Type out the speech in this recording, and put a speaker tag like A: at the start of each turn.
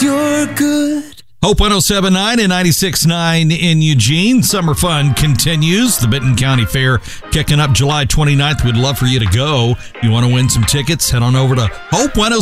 A: you're good.
B: Hope 107.9 and 96.9 in Eugene. Summer fun continues. The Benton County Fair kicking up July 29th. We'd love for you to go. If you want to win some tickets, head on over to Hope 107.